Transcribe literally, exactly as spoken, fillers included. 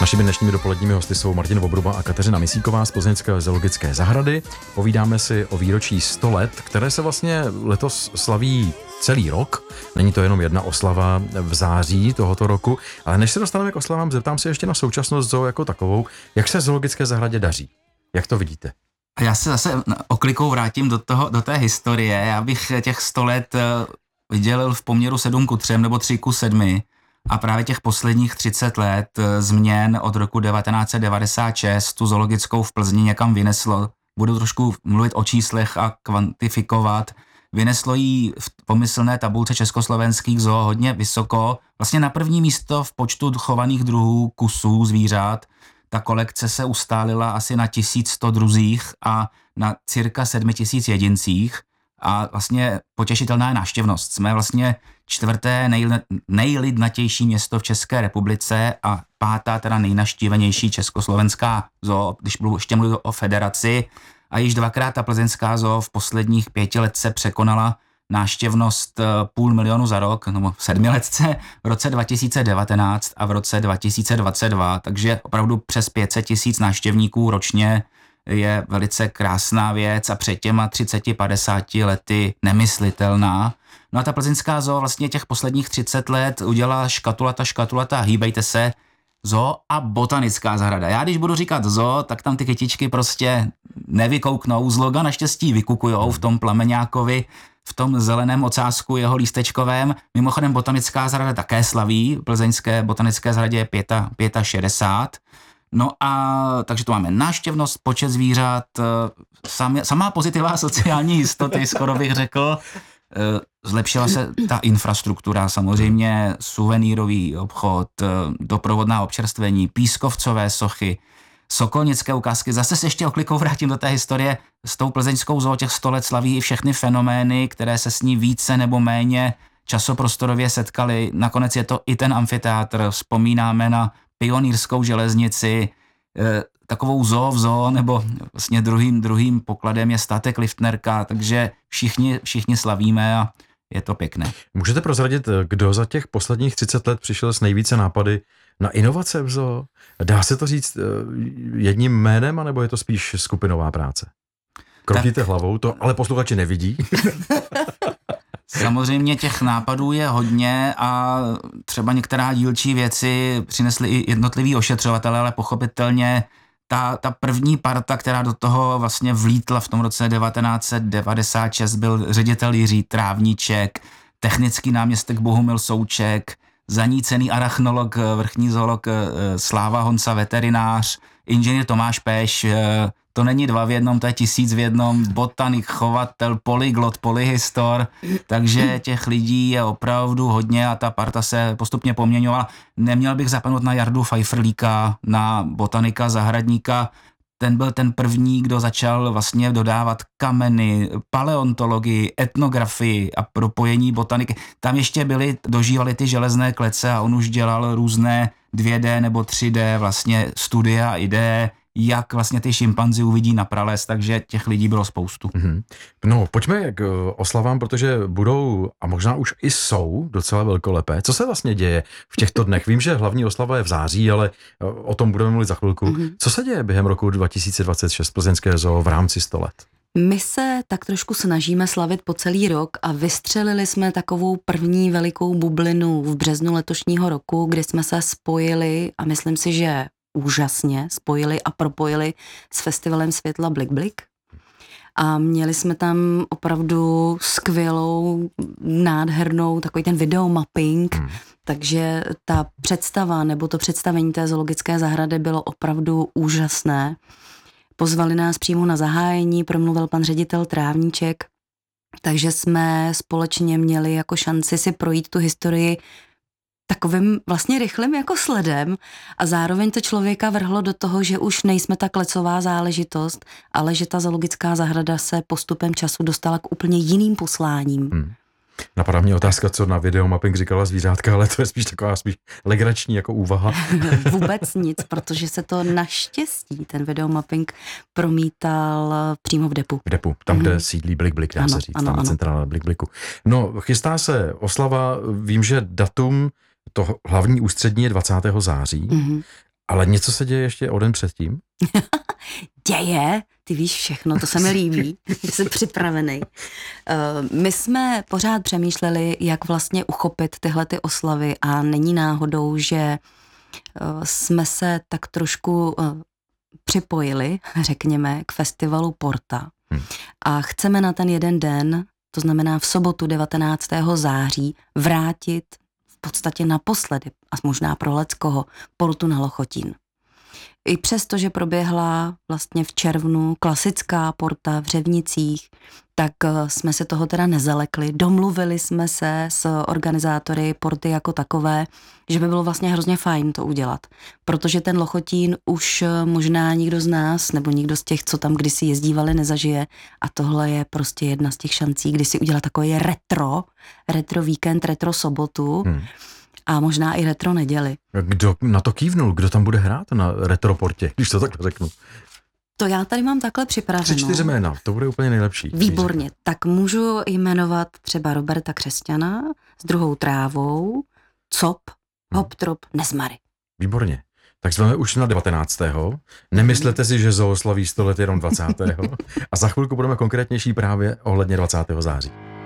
Našimi dnešními dopoledními hosty jsou Martin Vobruba a Kateřina Misíková z plzeňské zoologické zahrady. Povídáme si o výročí sto let, které se vlastně letos slaví celý rok. Není to jenom jedna oslava v září tohoto roku, ale než se dostaneme k oslavám, zeptám se ještě na současnost zoo jako takovou. Jak se zoologické zahradě daří? Jak to vidíte? A já se zase oklikou vrátím do, toho, do té historie. Já bych těch sto let vydělil v poměru sedm ku třem nebo tři ku sedmi. A právě těch posledních třicet let změn od roku devatenáct set devadesát šest tu zoologickou v Plzni někam vyneslo. Budu trošku mluvit o číslech a kvantifikovat. Vyneslo jí v pomyslné tabulce československých zoo hodně vysoko. Vlastně na první místo v počtu chovaných druhů kusů zvířat. Ta kolekce se ustálila asi na tisíc sto druzích a na cirka sedm tisíc jedincích. A vlastně potěšitelná je návštěvnost. Jsme vlastně čtvrté nej, nejlidnatější město v České republice a pátá teda nejnavštívenější československá zoo, když budu ještě mluvit o federaci. A již dvakrát ta plzeňská zoo v posledních pěti let se překonala návštěvnost půl milionu za rok, nebo v sedmiletce v roce dva tisíce devatenáct a v roce dva tisíce dvacet dva, takže opravdu přes pět set tisíc návštěvníků ročně je velice krásná věc a před těma třiceti padesáti lety nemyslitelná. No a ta plzeňská zoo vlastně těch posledních třicet let udělala škatulata, škatulata, hýbejte se, zoo a botanická zahrada. Já když budu říkat zoo, tak tam ty kytičky prostě nevykouknou, z loga naštěstí vykukujou v tom plameňákovi, v tom zeleném ocásku jeho lístečkovém. Mimochodem botanická zahrada také slaví, v plzeňské botanické zahradě je šedesát pět. No a takže tu máme návštěvnost, počet zvířat, sam, samá pozitiva sociální jistoty, skoro bych řekl. Zlepšila se ta infrastruktura, samozřejmě suvenýrový obchod, doprovodná občerstvení, pískovcové sochy, sokolnické ukázky. Zase se ještě oklikou vrátím do té historie. S tou plzeňskou zoo těch sto let slaví i všechny fenomény, které se s ní více nebo méně časoprostorově setkaly. Nakonec je to i ten amfiteátr. Vzpomínáme na pionýrskou železnici, takovou zoo v zoo, nebo vlastně druhým, druhým pokladem je statek Liftnerka, takže všichni, všichni slavíme a je to pěkné. Můžete prozradit, kdo za těch posledních třicet let přišel s nejvíce nápady na inovace v zoo? Dá se to říct jedním jménem, anebo je to spíš skupinová práce? Krotíte tak hlavou, to ale posluchači nevidí. Samozřejmě těch nápadů je hodně a třeba některá dílčí věci přinesly i jednotliví ošetřovatelé, ale pochopitelně ta, ta první parta, která do toho vlastně vlítla v tom roce devatenáct set devadesát šest, byl ředitel Jiří Trávníček, technický náměstek Bohumil Souček, zanícený arachnolog, vrchní zoolog Sláva Honca, veterinář, inženýr Tomáš Peš. To není dva v jednom, to je tisíc v jednom, botanik, chovatel, polyglot, polyhistor, takže těch lidí je opravdu hodně a ta parta se postupně poměňovala. Neměl bych zapomenout na Jardu Pfeifferlíka, na botanika, zahradníka, ten byl ten první, kdo začal vlastně dodávat kameny, paleontologii, etnografii a propojení botaniky. Tam ještě byly, dožívaly ty železné klece a on už dělal různé dvě dé nebo tři dé vlastně studia a ideje, jak vlastně ty šimpanzi uvidí na prales, takže těch lidí bylo spoustu. Mm-hmm. No, pojďme k oslavám, protože budou a možná už i jsou docela velkolepé. Co se vlastně děje v těchto dnech? Vím, že hlavní oslava je v září, ale o tom budeme mluvit za chvilku. Mm-hmm. Co se děje během roku dva tisíce dvacet šest plzeňské zoo v rámci sto let? My se tak trošku snažíme slavit po celý rok a vystřelili jsme takovou první velikou bublinu v březnu letošního roku, kdy jsme se spojili a myslím si, že úžasně spojili a propojili s festivalem světla Blik Blik. A měli jsme tam opravdu skvělou, nádhernou, takový ten videomapping, hmm. takže ta představa nebo to představení té zoologické zahrady bylo opravdu úžasné. Pozvali nás přímo na zahájení, promluvil pan ředitel Trávníček, takže jsme společně měli jako šanci si projít tu historii takovým vlastně rychlým jako sledem a zároveň to člověka vrhlo do toho, že už nejsme ta klecová záležitost, ale že ta zoologická zahrada se postupem času dostala k úplně jiným posláním. Hmm. Napadá mě otázka, co na videomapping říkala zvířátka, ale to je spíš taková spíš legrační jako úvaha. Vůbec nic, protože se to naštěstí, ten videomapping promítal přímo v depu. V depu, tam, mm. kde sídlí Blik Blik, dá ano, se říct, ano, tam ano. centrála Blik Bliku. No, chystá se oslava, vím, že datum, to hlavní ústřední je dvacátého září, mm. Ale něco se děje ještě o den předtím? Děje, ty víš všechno, to se mi líbí, jsi připravený. My jsme pořád přemýšleli, jak vlastně uchopit tyhle ty oslavy a není náhodou, že jsme se tak trošku připojili, řekněme, k festivalu Porta hmm. a chceme na ten jeden den, to znamená v sobotu devatenáctého září, vrátit v podstatě naposledy, a možná pro leckoho, Portu na Lochotín. I přesto, že proběhla vlastně v červnu klasická Porta v Řevnicích, tak jsme se toho teda nezalekli. Domluvili jsme se s organizátory Porty jako takové, že by bylo vlastně hrozně fajn to udělat. Protože ten Lochotín už možná nikdo z nás, nebo nikdo z těch, co tam kdysi jezdívali, nezažije. A tohle je prostě jedna z těch šancí, kdy si udělat takový retro, retro víkend, retro sobotu. Hmm. A možná i retro neděli. Kdo na to kývnul? Kdo tam bude hrát na retroportě, když to takhle řeknu? To já tady mám takhle připraveno. Tři, čtyři jména, to bude úplně nejlepší. Výborně, tak můžu jmenovat třeba Roberta Křesťana s Druhou trávou, Cop, Hoptrop, Nezmary. Výborně. Tak jsme už na devatenáctého Nemyslete si, že Zoo slaví sto let jenom dvacátého A za chvilku budeme konkrétnější právě ohledně dvacátého září